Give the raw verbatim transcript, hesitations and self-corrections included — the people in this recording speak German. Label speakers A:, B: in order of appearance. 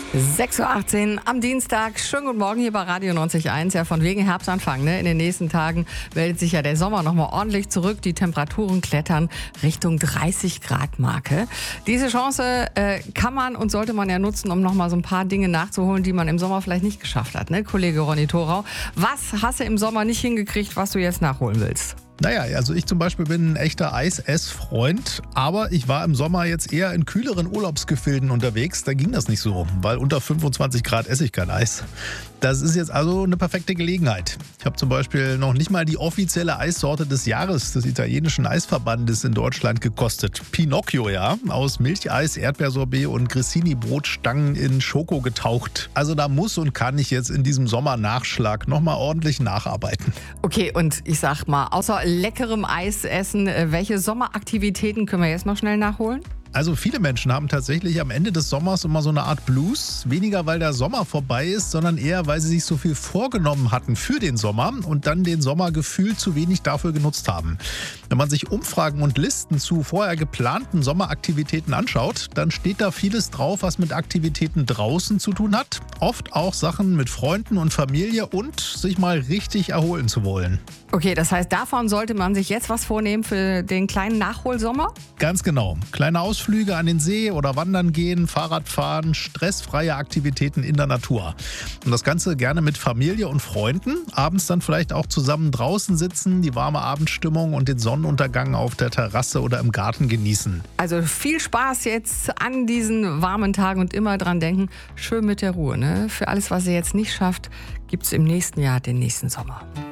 A: sechs Uhr achtzehn am Dienstag. Schönen guten Morgen hier bei Radio neunzig Komma eins. Ja, von wegen Herbstanfang. Ne? In den nächsten Tagen meldet sich ja der Sommer nochmal ordentlich zurück. Die Temperaturen klettern Richtung dreißig Grad Marke. Diese Chance äh, kann man und sollte man ja nutzen, um nochmal so ein paar Dinge nachzuholen, die man im Sommer vielleicht nicht geschafft hat. Ne? Kollege Ronny Thorau, was hast du im Sommer nicht hingekriegt, was du jetzt nachholen willst?
B: Naja, also ich zum Beispiel bin ein echter Eisessfreund, aber ich war im Sommer jetzt eher in kühleren Urlaubsgefilden unterwegs. Da ging das nicht so, weil unter fünfundzwanzig Grad esse ich kein Eis. Das ist jetzt also eine perfekte Gelegenheit. Ich habe zum Beispiel noch nicht mal die offizielle Eissorte des Jahres des italienischen Eisverbandes in Deutschland gekostet. Pinocchio, ja, aus Milcheis, Erdbeersorbet und Grissini-Brotstangen in Schoko getaucht. Also da muss und kann ich jetzt in diesem Sommernachschlag nochmal ordentlich nacharbeiten.
A: Okay, und ich sag mal, außer leckerem Eis essen, welche Sommeraktivitäten können wir jetzt noch schnell nachholen?
B: Also viele Menschen haben tatsächlich am Ende des Sommers immer so eine Art Blues. Weniger, weil der Sommer vorbei ist, sondern eher, weil sie sich so viel vorgenommen hatten für den Sommer und dann den Sommer gefühlt zu wenig dafür genutzt haben. Wenn man sich Umfragen und Listen zu vorher geplanten Sommeraktivitäten anschaut, dann steht da vieles drauf, was mit Aktivitäten draußen zu tun hat. Oft auch Sachen mit Freunden und Familie und sich mal richtig erholen zu wollen.
A: Okay, das heißt, davon sollte man sich jetzt was vornehmen für den kleinen Nachholsommer?
B: Ganz genau. Kleine Ausflüge an den See oder wandern gehen, Fahrradfahren, stressfreie Aktivitäten in der Natur. Und das Ganze gerne mit Familie und Freunden. Abends dann vielleicht auch zusammen draußen sitzen, die warme Abendstimmung und den Sonnenuntergang auf der Terrasse oder im Garten genießen.
A: Also viel Spaß jetzt an diesen warmen Tagen und immer dran denken, schön mit der Ruhe. Ne? Für alles, was ihr jetzt nicht schafft, gibt es im nächsten Jahr den nächsten Sommer.